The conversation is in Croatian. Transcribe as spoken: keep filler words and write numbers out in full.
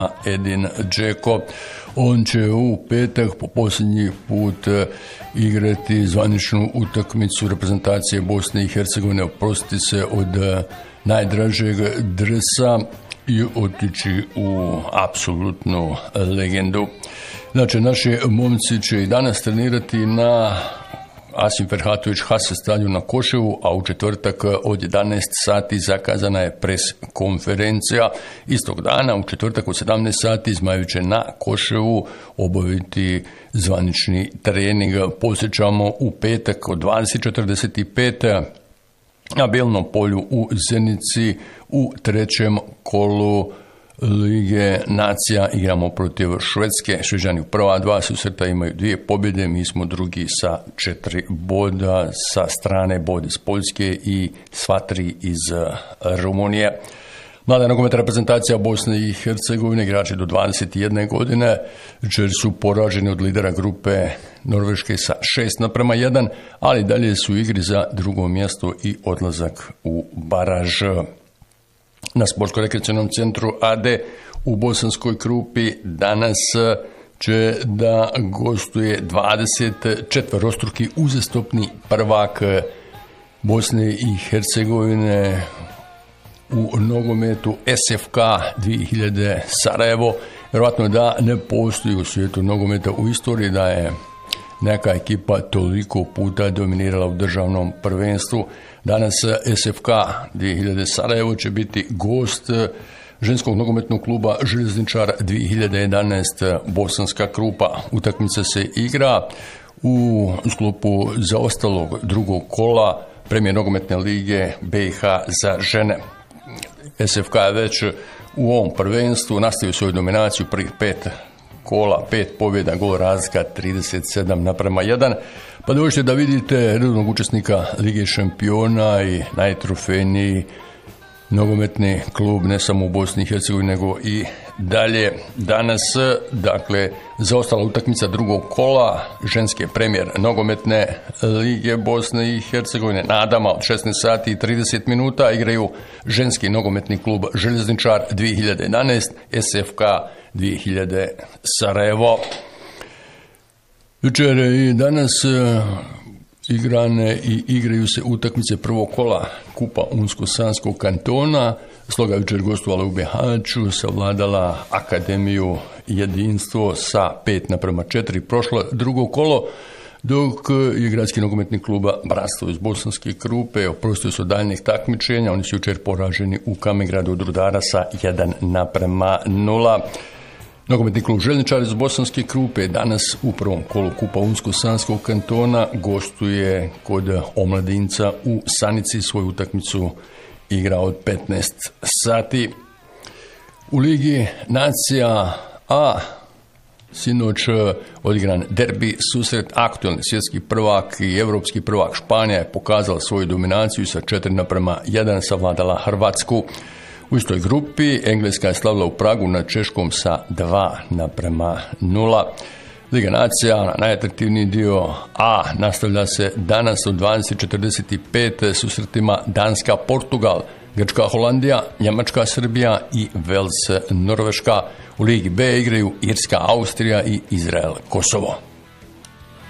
Edin Džeko. On će u petak po posljednji put igrati zvaničnu utakmicu reprezentacije Bosne i Hercegovine, oprostiti se od najdražeg dresa i otići u apsolutnu legendu. Znači, naši momci će i danas trenirati na Asim Ferhatović Hase stadion na Koševu, a u četvrtak od jedanaest sati zakazana je pres konferencija. Istog dana, u četvrtak od sedamnaest sati, Zmajevi će na Koševu obaviti zvanični trening. Posjećamo u petak od dvadeset četrdeset pet na Bijelnom polju u Zenici u trećem kolu Lige nacija igramo protiv Švedske. Šveđani u prva dva susreta imaju dvije pobjede, mi smo drugi sa četiri boda, sa strane bod iz Poljske i sva tri iz Rumunije. Mlada nogometna reprezentacija Bosne i Hercegovine, igrači do dvadeset jedne godine, jučer su poraženi od lidera grupe Norveške sa šest naprema jedan, ali dalje su u igri za drugo mjesto i odlazak u baraž. Na Sportsko-rekreacionom centru A D u Bosanskoj Krupi danas će da gostuje dvadeset četvorostruki uzastopni prvak Bosne i Hercegovine u nogometu S F K dvije hiljade Sarajevo. Vjerojatno da ne postoji u svijetu nogometa u istoriji da je neka ekipa toliko puta dominirala u državnom prvenstvu. Danas S F K dvije hiljade Sarajevo će biti gost ženskog nogometnog kluba Željezničar dvije hiljade jedanaest Bosanska Krupa. Utakmica se igra u sklopu zaostalog drugog kola Premijer nogometne lige B i H za žene. S F K je već u ovom prvenstvu nastavio svoju dominaciju prvih pet kola, pet pobjeda, gol razlika trideset sedam naprema jedan. Pa dođete da vidite redovnog učesnika Lige šampiona i najtrofejniji nogometni klub ne samo u Bosni i Hercegovini nego i dalje. Danas, dakle, zaostala utakmica drugog kola ženske premijer nogometne lige Bosne i Hercegovine. Nadama od šesnaest sati i trideset minuta igraju ženski nogometni klub Željezničar dvije hiljade jedanaest, S F K dvije hiljade Sarajevo. Jučer i danas igrane i igraju se utakmice prvog kola Kupa Unsko-Sanskog kantona. Sloga jučer gostovala u Bihaću, savladala Akademiju Jedinstvo sa pet naprema četiri, prošlo drugo kolo, dok je gradski nogometni kluba Bratstvo iz Bosanske Krupe oprostio su daljnjih takmičenja. Oni su jučer poraženi u Kamegradu od Rudara sa jedan naprema nula. Nogometni klub Željezničar iz Bosanske Krupe danas u prvom kolu Kupa Unsko-Sanskog kantona gostuje kod Omladinca u Sanici. Svoju utakmicu igra od petnaest sati. U Ligi nacija A sinoć odigran derbi susret. Aktualni svjetski prvak i evropski prvak Španija je pokazala svoju dominaciju sa četiri naprema jedan, savladala Hrvatsku. U istoj grupi Engleska je slavila u Pragu nad Češkom sa dva naprema nula. Liga nacija, najatraktivniji dio A, nastavlja se danas od dvadeset četrdeset pet susretima Danska-Portugal, Grčka-Holandija, Njemačka-Srbija i Vels-Norveška. U Ligi B igraju Irska-Austrija i Izrael-Kosovo.